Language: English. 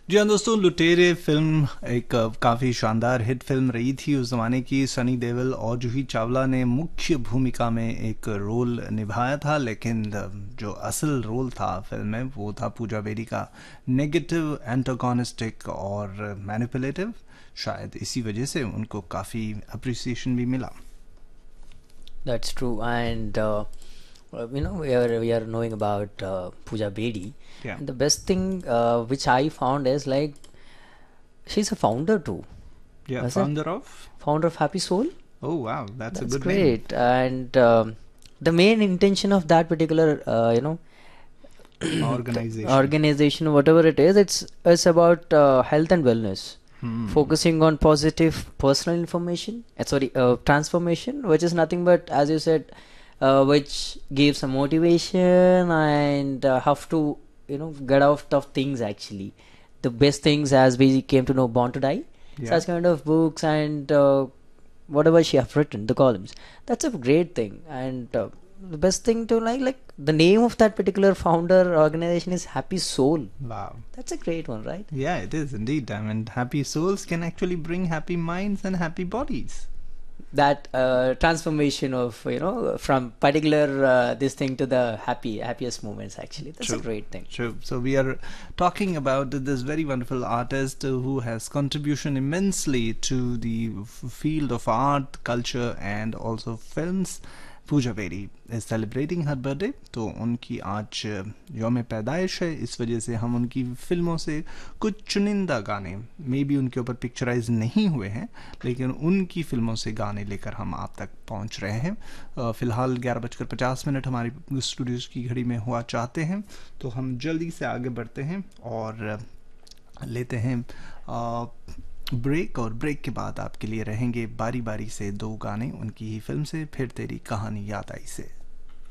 जी हाँ दोस्तों, लुटेरे फिल्म एक काफ़ी शानदार हिट फिल्म रही थी उस ज़माने की। सनी देओल और जूही चावला ने मुख्य भूमिका में एक रोल निभाया था, लेकिन जो असल रोल था फिल्म में वो था पूजा बेदी का, नेगेटिव, एंटागोनिस्टिक और मैनिपुलेटिव। शायद इसी वजह से उनको काफ़ी अप्रिसिएशन भी मिला। That's true. And we are knowing about Pooja Bedi, Yeah, and the best thing which I found is like she's a founder too. yeah, Was it founder of. founder of Happy Soul? Oh wow, that's a That's good name. great. And the main intention of that particular Organization. organization, whatever it is, it's about health and wellness, Hmm. focusing on positive personal information. Sorry, transformation, which is nothing but, as you said, which gives a motivation and how to get out of things. Actually, the best things, as we came to know, Born to Die, Yeah. such kind of books and whatever she have written, the columns. That's a great thing. And the best thing to like the name of that particular founder organization is Happy Soul. Wow. That's a great one, right? Yeah, it is indeed. I mean, happy souls can actually bring happy minds and happy bodies. That transformation of from particular this thing to the happiest moments. Actually, that's a True. great thing. True. So we are talking about this very wonderful artist who has contribution immensely to the field of art, culture, and also films. Puja berry is celebrating her birthday, तो उनकी आज यौम पैदाइश है। इस वजह से हम उनकी फिल्मों से कुछ चुनिंदा गाने, मे बी उनके ऊपर पिक्चराइज नहीं हुए हैं, लेकिन उनकी फिल्मों से गाने लेकर हम आप तक पहुंच रहे हैं। फ़िलहाल 11:50 हमारी स्टूडियोज़ की घड़ी में हुआ चाहते हैं, तो हम जल्दी से आगे बढ़ते हैं और लेते हैं ब्रेक। और ब्रेक के बाद आपके लिए रहेंगे बारी बारी से दो गाने उनकी ही फिल्म से, फिर तेरी कहानी याद आई से।